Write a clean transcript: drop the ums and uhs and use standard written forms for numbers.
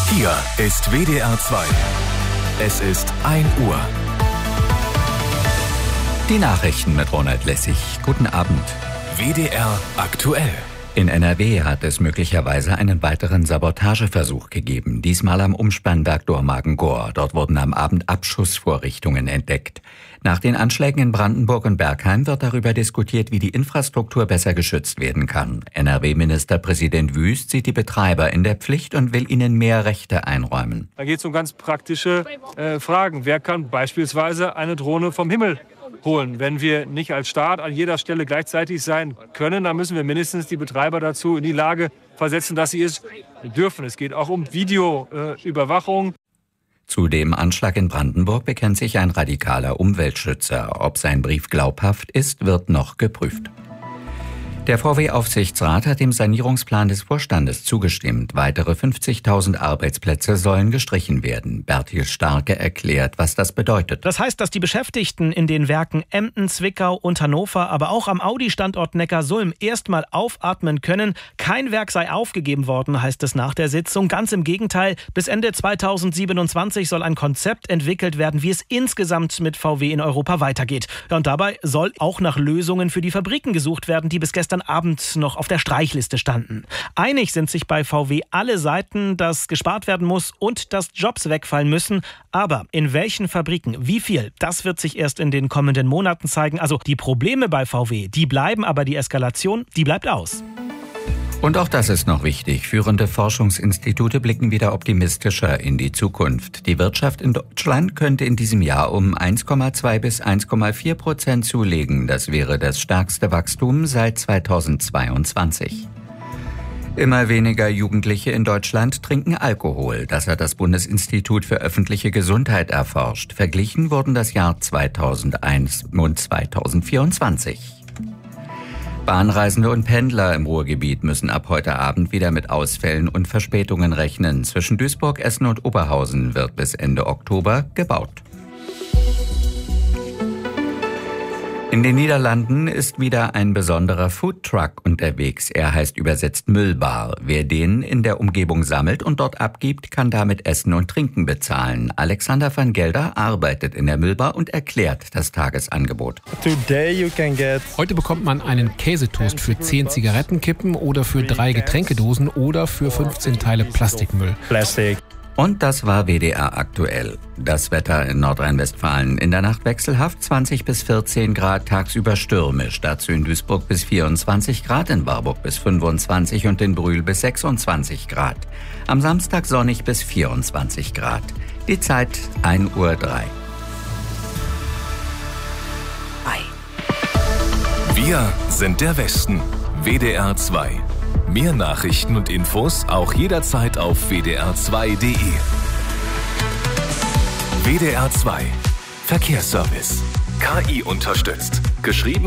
Hier ist WDR 2. Es ist 1 Uhr. Die Nachrichten mit Ronald Lessig. Guten Abend. WDR aktuell. In NRW hat es möglicherweise einen weiteren Sabotageversuch gegeben. Diesmal am Umspannwerk Dormagen-Gohr. Dort wurden am Abend Abschussvorrichtungen entdeckt. Nach den Anschlägen in Brandenburg und Bergheim wird darüber diskutiert, wie die Infrastruktur besser geschützt werden kann. NRW-Ministerpräsident Wüst sieht die Betreiber in der Pflicht und will ihnen mehr Rechte einräumen. Da geht es um ganz praktische Fragen. Wer kann beispielsweise eine Drohne vom Himmel holen? Wenn wir nicht als Staat an jeder Stelle gleichzeitig sein können, dann müssen wir mindestens die Betreiber dazu in die Lage versetzen, dass sie es dürfen. Es geht auch um Videoüberwachung. Zu dem Anschlag in Brandenburg bekennt sich ein radikaler Umweltschützer. Ob sein Brief glaubhaft ist, wird noch geprüft. Der VW-Aufsichtsrat hat dem Sanierungsplan des Vorstandes zugestimmt. Weitere 50.000 Arbeitsplätze sollen gestrichen werden. Bertil Starke erklärt, was das bedeutet. Das heißt, dass die Beschäftigten in den Werken Emden, Zwickau und Hannover, aber auch am Audi-Standort Neckarsulm erstmal aufatmen können. Kein Werk sei aufgegeben worden, heißt es nach der Sitzung. Ganz im Gegenteil, bis Ende 2027 soll ein Konzept entwickelt werden, wie es insgesamt mit VW in Europa weitergeht. Und dabei soll auch nach Lösungen für die Fabriken gesucht werden, die bis gestern Abend noch auf der Streichliste standen. Einig sind sich bei VW alle Seiten, dass gespart werden muss und dass Jobs wegfallen müssen. Aber in welchen Fabriken, wie viel, das wird sich erst in den kommenden Monaten zeigen. Also die Probleme bei VW, die bleiben, aber die Eskalation, die bleibt aus. Und auch das ist noch wichtig. Führende Forschungsinstitute blicken wieder optimistischer in die Zukunft. Die Wirtschaft in Deutschland könnte in diesem Jahr um 1,2 bis 1,4% zulegen. Das wäre das stärkste Wachstum seit 2022. Immer weniger Jugendliche in Deutschland trinken Alkohol. Das hat das Bundesinstitut für öffentliche Gesundheit erforscht. Verglichen wurden das Jahr 2001 und 2024. Bahnreisende und Pendler im Ruhrgebiet müssen ab heute Abend wieder mit Ausfällen und Verspätungen rechnen. Zwischen Duisburg, Essen und Oberhausen wird bis Ende Oktober gebaut. In den Niederlanden ist wieder ein besonderer Foodtruck unterwegs. Er heißt übersetzt Müllbar. Wer den in der Umgebung sammelt und dort abgibt, kann damit Essen und Trinken bezahlen. Alexander van Gelder arbeitet in der Müllbar und erklärt das Tagesangebot. Heute bekommt man einen Käsetoast für 10 Zigarettenkippen oder für 3 Getränkedosen oder für 15 Teile Plastikmüll. Und das war WDR aktuell. Das Wetter in Nordrhein-Westfalen. In der Nacht wechselhaft 20 bis 14 Grad, tagsüber stürmisch. Dazu in Duisburg bis 24 Grad, in Warburg bis 25 und in Brühl bis 26 Grad. Am Samstag sonnig bis 24 Grad. Die Zeit 1:03 Uhr. Wir sind der Westen. WDR 2. Mehr Nachrichten und Infos auch jederzeit auf wdr2.de. WDR 2 Verkehrsservice. KI unterstützt. Geschrieben